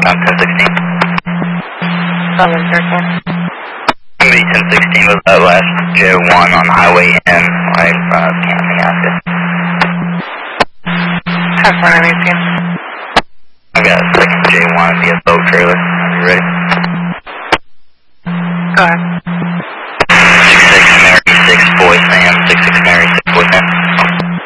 I'm 1016. Southern Circle. Maybe 1016 was that last J1 on the highway in, right in front of County Active. Have fun, I'm 18. I got a second J1 via boat trailer. Are you ready? Go ahead. 66 Mary 6 Boy Sam.